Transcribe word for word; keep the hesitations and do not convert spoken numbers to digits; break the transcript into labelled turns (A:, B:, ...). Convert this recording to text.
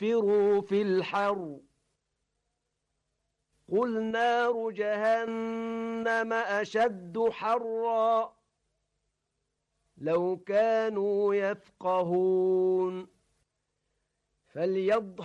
A: فَصَبِّرُوا فِي الْحَرِّ قُلْ نَارُ جَهَنَّمَ أَشَدُّ حَرًّا لَوْ كَانُوا يَفْقَهُونَ فَلْيَضْحَكُوا